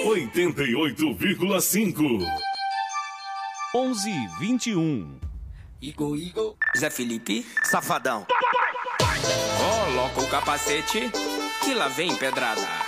88,5. 11:21. Igor, Zé Felipe, Safadão. Coloca o capacete, que lá vem pedrada.